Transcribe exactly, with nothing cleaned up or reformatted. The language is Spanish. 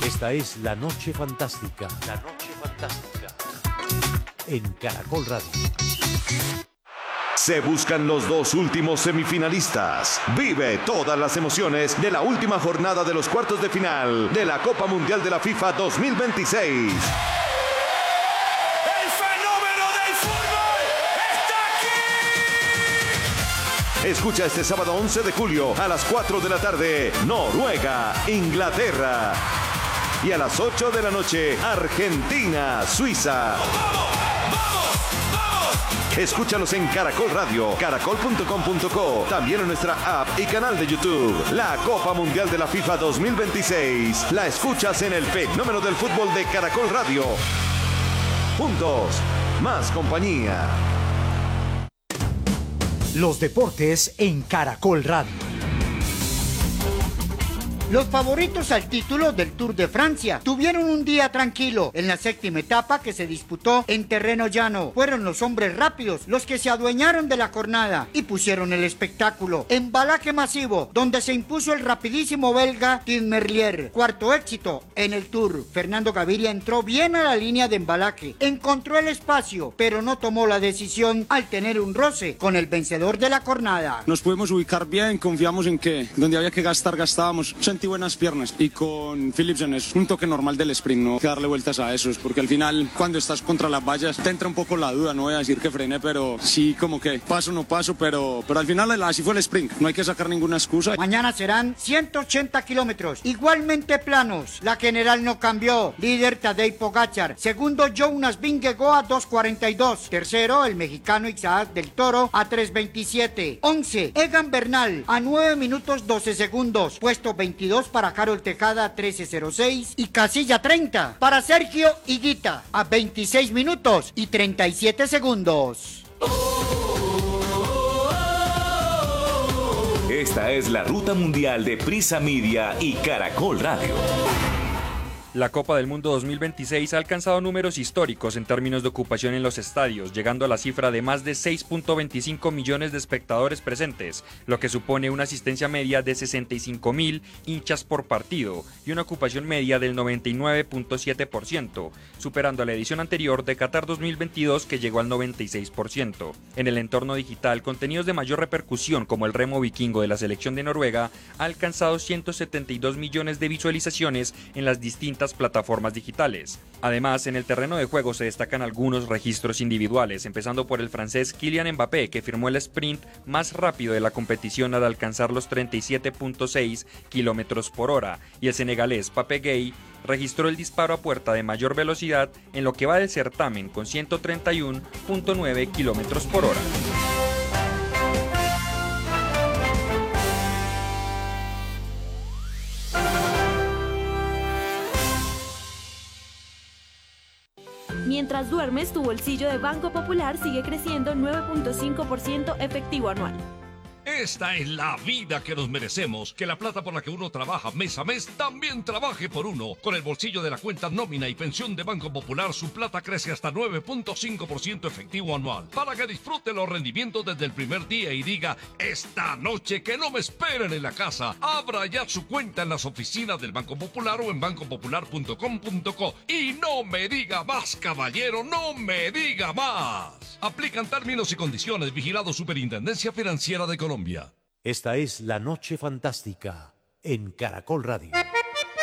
Esta es La Noche Fantástica. La Noche Fantástica. En Caracol Radio. Se buscan los dos últimos semifinalistas. Vive todas las emociones de la última jornada de los cuartos de final de la Copa Mundial de la FIFA dos mil veintiséis. ¡El fenómeno del fútbol está aquí! Escucha este sábado once de julio a las cuatro de la tarde, Noruega, Inglaterra. Y a las ocho de la noche, Argentina, Suiza. ¡Vamos! ¡Vamos! ¡Vamos! Escúchalos en Caracol Radio, caracol punto com punto co, también en nuestra app y canal de YouTube. La Copa Mundial de la FIFA dos mil veintiséis. La escuchas en el fenómeno del fútbol de Caracol Radio. Juntos, más compañía. Los deportes en Caracol Radio. Los favoritos al título del Tour de Francia tuvieron un día tranquilo en la séptima etapa que se disputó en terreno llano. Fueron los hombres rápidos los que se adueñaron de la jornada y pusieron el espectáculo. Embalaje masivo, donde se impuso el rapidísimo belga Tim Merlier. Cuarto éxito en el Tour. Fernando Gaviria entró bien a la línea de embalaje, encontró el espacio, pero no tomó la decisión al tener un roce con el vencedor de la jornada. Nos pudimos ubicar bien, confiamos en que donde había que gastar, gastábamos. Buenas piernas, y con Philipsen es un toque normal del sprint, no hay que darle vueltas a esos, porque al final cuando estás contra las vallas te entra un poco la duda, no voy a decir que frene, pero sí como que paso no paso, pero, pero al final así fue el sprint, no hay que sacar ninguna excusa. Mañana serán ciento ochenta kilómetros, igualmente planos. La general no cambió, líder Tadej Pogačar, segundo Jonas Vingegaard a dos cuarenta y dos, tercero el mexicano Isaac del Toro a tres veintisiete, once Egan Bernal a nueve minutos doce segundos, puesto veintidós para Harold Tejada a trece cero seis y casilla treinta para Sergio Higuita a veintiséis minutos y treinta y siete segundos. Esta es la ruta mundial de Prisa Media y Caracol Radio. La Copa del Mundo dos mil veintiséis ha alcanzado números históricos en términos de ocupación en los estadios, llegando a la cifra de más de seis punto veinticinco millones de espectadores presentes, lo que supone una asistencia media de sesenta y cinco mil hinchas por partido y una ocupación media del noventa y nueve punto siete por ciento, superando a la edición anterior de Qatar dos mil veintidós que llegó al noventa y seis por ciento. En el entorno digital, contenidos de mayor repercusión como el remo vikingo de la selección de Noruega ha alcanzado ciento setenta y dos millones de visualizaciones en las distintas plataformas digitales. Además, en el terreno de juego se destacan algunos registros individuales, empezando por el francés Kylian Mbappé, que firmó el sprint más rápido de la competición al alcanzar los treinta y siete punto seis kilómetros por hora, y el senegalés Pape Gueye registró el disparo a puerta de mayor velocidad en lo que va del certamen con ciento treinta y uno punto nueve kilómetros por hora. Mientras duermes, tu bolsillo de Banco Popular sigue creciendo nueve punto cinco por ciento efectivo anual. Esta es la vida que nos merecemos. Que la plata por la que uno trabaja mes a mes también trabaje por uno. Con el bolsillo de la cuenta nómina y pensión de Banco Popular, su plata crece hasta nueve punto cinco por ciento efectivo anual. Para que disfrute los rendimientos desde el primer día y diga, esta noche que no me esperen en la casa. Abra ya su cuenta en las oficinas del Banco Popular o en banco popular punto com punto co. Y no me diga más, caballero, no me diga más. Aplican términos y condiciones. Vigilado Superintendencia Financiera de Colombia. Esta es La Noche Fantástica en Caracol Radio.